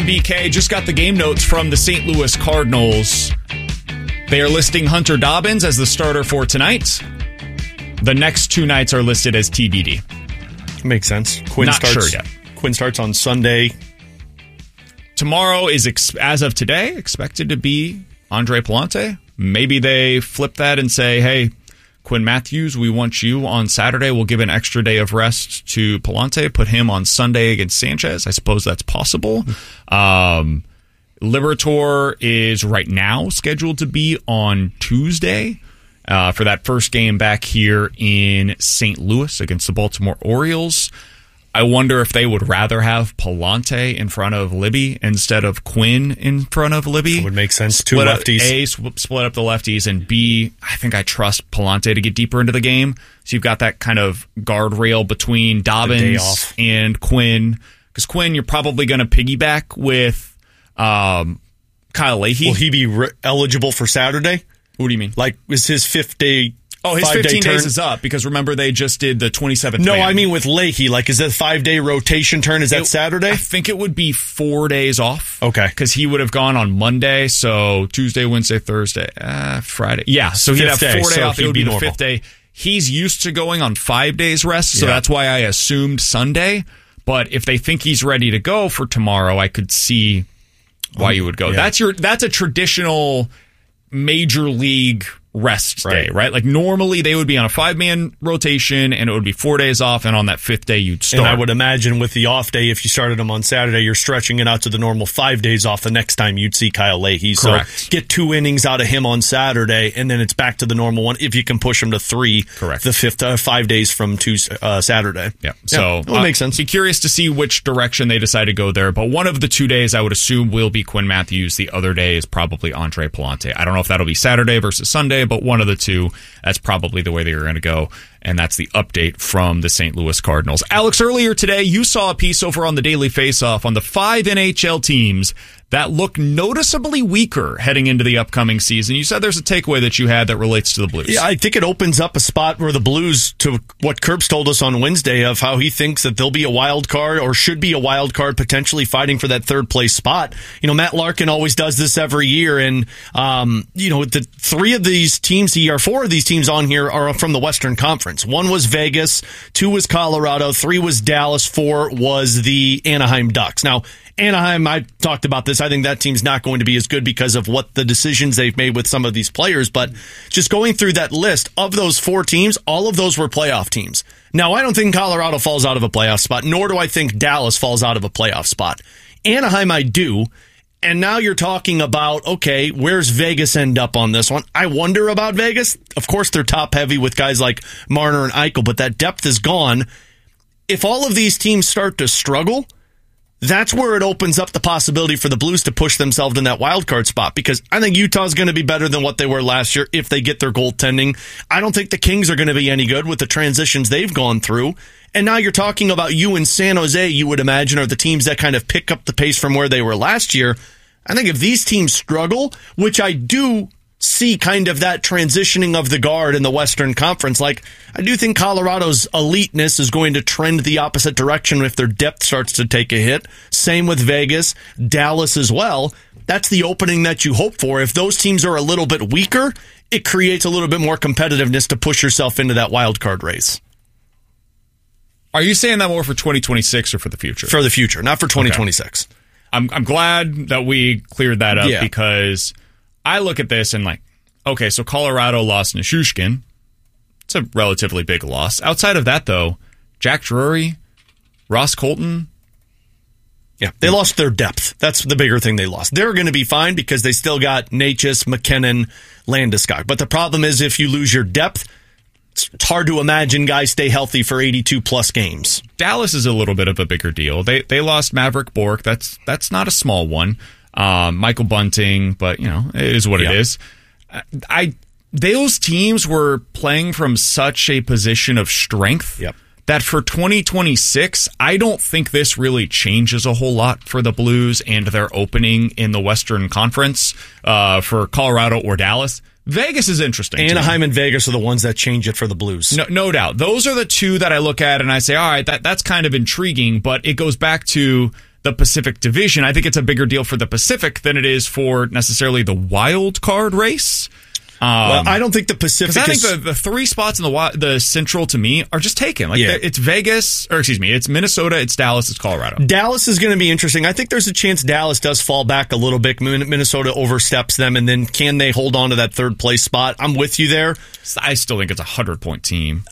BK just got the game notes from the St. Louis Cardinals. They are listing Hunter Dobbins as the starter for tonight. The next two nights are listed as TBD. Makes sense. Quinn Not starts, sure yet. Quinn starts on Sunday. Tomorrow is, as of today, expected to be Andre Pallante. Maybe they flip that and say, hey, Quinn Matthews, we want you on Saturday. We'll give an extra day of rest to Pallante, put him on Sunday against Sanchez. I suppose that's possible. Liberatore is right now scheduled to be on Tuesday for that first game back here in St. Louis against the Baltimore Orioles. I wonder if they would rather have Pallante in front of Libby instead of Quinn in front of Libby. That would make sense. Two lefties. Split up the lefties, and B, I think I trust Pallante to get deeper into the game. So you've got that kind of guardrail between Dobbins and Quinn. Because Quinn, you're probably going to piggyback with Kyle Leahy. Will he be eligible for Saturday? What do you mean? Like, is his fifth day? Oh, his 15 days is up because remember they just did the 27th. No, I mean with Leahy. Like, is that a 5-day rotation turn? Is that Saturday? I think it would be 4 days off. Okay. Because he would have gone on Monday, so Tuesday, Wednesday, Thursday, Friday. Yeah, so he'd have 4 days off. It would be the fifth day. He's used to going on 5 days rest, so that's why I assumed Sunday. But if they think he's ready to go for tomorrow, I could see why you would go. Yeah. That's a traditional major league rest day, right? Like normally they would be on a 5-man rotation and it would be 4 days off, and on that fifth day you'd start. And I would imagine with the off day, if you started them on Saturday, you're stretching it out to the normal 5 days off the next time you'd see Kyle Leahy. Correct. So get 2 innings out of him on Saturday, and then it's back to the normal one if you can push him to 3. Correct. The fifth 5 days from Saturday. Yeah. So it makes sense. Be curious to see which direction they decide to go there. But one of the 2 days I would assume will be Quinn Matthews. The other day is probably Andre Pallante. I don't know if that'll be Saturday versus Sunday, but one of the two. That's probably the way they're going to go, and that's the update from the St. Louis Cardinals. Alex, earlier today, you saw a piece over on the Daily Faceoff on the 5 NHL teams that look noticeably weaker heading into the upcoming season. You said there's a takeaway that you had that relates to the Blues. Yeah, I think it opens up a spot where the Blues, to what Kerbs told us on Wednesday, of how he thinks that they'll be a wild card or should be a wild card, potentially fighting for that third place spot. You know, Matt Larkin always does this every year, and the 4 of these teams on here are from the Western Conference. 1 was Vegas, 2 was Colorado, 3 was Dallas, 4 was the Anaheim Ducks. Now, Anaheim, I talked about this. I think that team's not going to be as good because of what the decisions they've made with some of these players. But just going through that list of those 4 teams, all of those were playoff teams. Now, I don't think Colorado falls out of a playoff spot, nor do I think Dallas falls out of a playoff spot. Anaheim, I do. And now you're talking about, okay, where's Vegas end up on this one? I wonder about Vegas. Of course, they're top heavy with guys like Marner and Eichel, but that depth is gone. If all of these teams start to struggle, that's where it opens up the possibility for the Blues to push themselves in that wild card spot, because I think Utah's going to be better than what they were last year if they get their goaltending. I don't think the Kings are going to be any good with the transitions they've gone through. And now you're talking about you and San Jose, you would imagine, are the teams that kind of pick up the pace from where they were last year. I think if these teams struggle, which I do see kind of that transitioning of the guard in the Western Conference. Like, I do think Colorado's eliteness is going to trend the opposite direction if their depth starts to take a hit. Same with Vegas, Dallas as well. That's the opening that you hope for. If those teams are a little bit weaker, it creates a little bit more competitiveness to push yourself into that wild card race. Are you saying that more for 2026 or for the future? For the future, not for 2026. Okay. I'm glad that we cleared that up because I look at this and like, okay, so Colorado lost Nichushkin. It's a relatively big loss. Outside of that, though, Jack Drury, Ross Colton. Yeah, they lost their depth. That's the bigger thing they lost. They're going to be fine because they still got Natchez, McKinnon, Landeskog. But the problem is if you lose your depth, it's hard to imagine guys stay healthy for 82-plus games. Dallas is a little bit of a bigger deal. They lost Maverick Bourque. That's not a small one. Michael Bunting, but it is what it is. Those teams were playing from such a position of strength that for 2026, I don't think this really changes a whole lot for the Blues and their opening in the Western Conference for Colorado or Dallas. Vegas is interesting. Anaheim and Vegas are the ones that change it for the Blues. No doubt. Those are the two that I look at and I say, all right, that's kind of intriguing, but it goes back to the Pacific Division. I think it's a bigger deal for the Pacific than it is for necessarily the wild card race. Well, I don't think the Pacific I think the three spots in the Central, to me, are just taken. It's Vegas, it's Minnesota, it's Dallas, it's Colorado. Dallas is going to be interesting. I think there's a chance Dallas does fall back a little bit. Minnesota oversteps them, and then can they hold on to that third place spot? I'm with you there. I still think it's a 100-point team.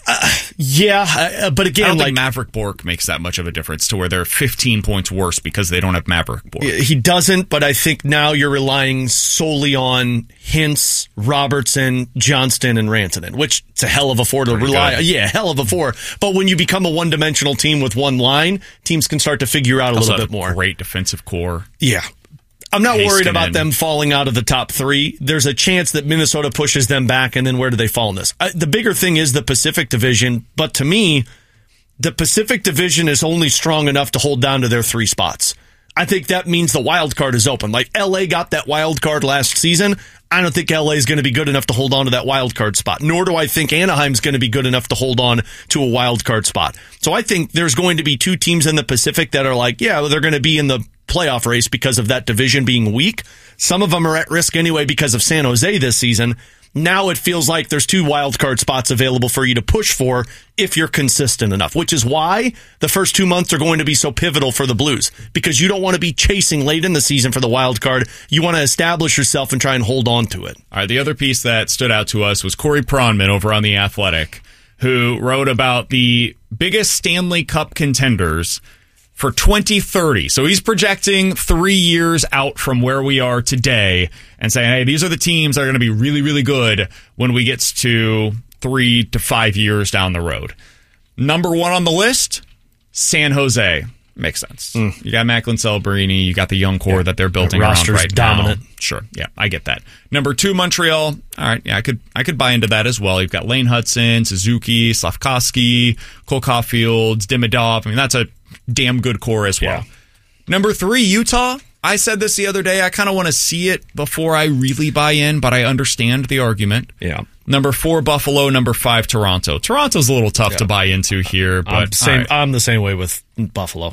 But again, I don't think Maverick Bourque makes that much of a difference to where they're 15 points worse because they don't have Maverick Bourque. He doesn't, but I think now you're relying solely on Hintz, Robertson, Johnston, and Rantanen, which it's a hell of a four to rely on. Yeah, hell of a four. But when you become a one-dimensional team with one line, teams can start to figure out a little bit more. Great defensive core. Yeah. I'm not worried about them falling out of the top three. There's a chance that Minnesota pushes them back, and then where do they fall in this? The bigger thing is the Pacific Division, but to me, the Pacific Division is only strong enough to hold down to their three spots. I think that means the wild card is open. Like LA got that wild card last season. I don't think LA is going to be good enough to hold on to that wild card spot, nor do I think Anaheim's going to be good enough to hold on to a wild card spot. So I think there's going to be two teams in the Pacific that are like, yeah, they're going to be in the playoff race because of that division being weak. Some of them are at risk anyway because of San Jose this season. Now it feels like there's two wild card spots available for you to push for if you're consistent enough, which is why the first 2 months are going to be so pivotal for the Blues, because you don't want to be chasing late in the season for the wild card. You want to establish yourself and try and hold on to it. All right, the other piece that stood out to us was Corey Pronman over on The Athletic, who wrote about the biggest Stanley Cup contenders for 2030. So he's projecting 3 years out from where we are today and saying, hey, these are the teams that are going to be really, really good when we get to 3 to 5 years down the road. Number one on the list, San Jose. Makes sense. You got Macklin Celebrini, you got the young core that they're building around right dominant. now. Sure, yeah, I get that. Number two, Montreal. All right, yeah, I could buy into that as well. You've got Lane Hudson, Suzuki, Slafkovsky, Cole Caulfield, Demidov. I mean, that's a damn good core as well. Yeah. Number three, Utah. I said this the other day. I kind of want to see it before I really buy in, but I understand the argument. Yeah. Number four, Buffalo. Number five, Toronto. Toronto's a little tough to buy into here, but I'm the same way with Buffalo.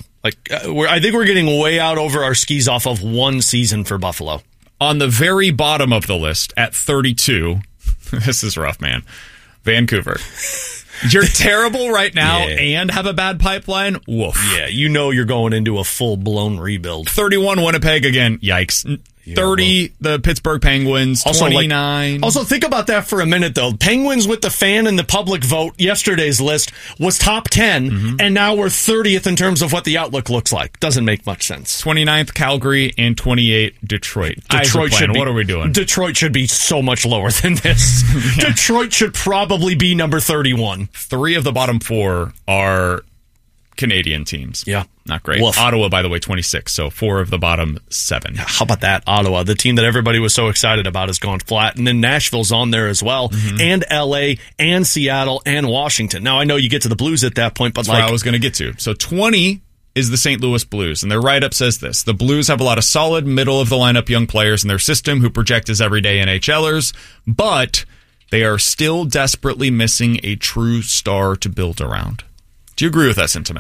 I think we're getting way out over our skis off of one season for Buffalo. On the very bottom of the list at 32, this is rough, man. Vancouver. You're terrible right now and have a bad pipeline? Woof. Yeah, you know you're going into a full-blown rebuild. 31, Winnipeg again. Yikes. 30, the Pittsburgh Penguins. 29. Also, think about that for a minute, though. Penguins with the fan and the public vote, yesterday's list, was top 10, and now we're 30th in terms of what the outlook looks like. Doesn't make much sense. 29th, Calgary, and 28, Detroit. What are we doing? Detroit should be so much lower than this. Yeah. Detroit should probably be number 31. 3 of the bottom 4 are Canadian teams. Yeah. Not great. Woof. Ottawa, by the way, 26, so 4 of the bottom 7. How about that? Ottawa, the team that everybody was so excited about, has gone flat. And then Nashville's on there as well, and LA, and Seattle, and Washington. Now, I know you get to the Blues at that point, but that's where I was going to get to. So 20 is the St. Louis Blues, and their write-up says this: the Blues have a lot of solid middle-of-the-lineup young players in their system who project as everyday NHLers, but they are still desperately missing a true star to build around. Do you agree with that sentiment?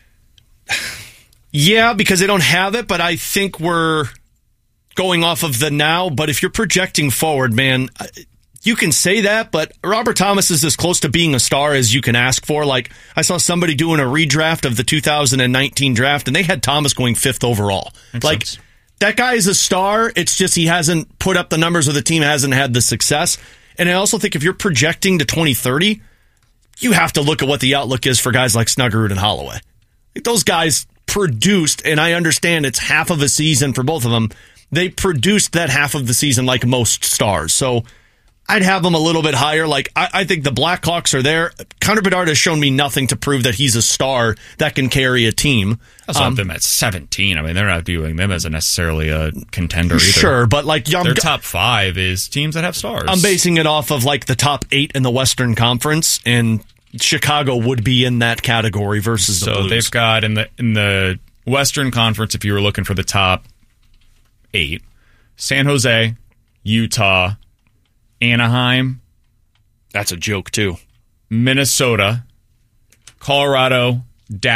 Yeah, because they don't have it, but I think we're going off of the now. But if you're projecting forward, man, you can say that, but Robert Thomas is as close to being a star as you can ask for. Like, I saw somebody doing a redraft of the 2019 draft, and they had Thomas going 5th overall. Makes sense. That guy is a star. It's just he hasn't put up the numbers, or the team hasn't had the success. And I also think if you're projecting to 2030, you have to look at what the outlook is for guys like Snuggerud and Holloway. Those guys produced, and I understand it's half of a season for both of them. They produced that half of the season like most stars. So I'd have them a little bit higher. Like, I think the Blackhawks are there. Connor Bedard has shown me nothing to prove that he's a star that can carry a team. I saw them at 17. I mean, they're not viewing them as necessarily a contender either. Sure, but like their top 5 is teams that have stars. I'm basing it off of like the top 8 in the Western Conference, and Chicago would be in that category versus the Blues. So they've got in the Western Conference, if you were looking for the top 8, San Jose, Utah, Anaheim. That's a joke too. Minnesota, Colorado, Dallas.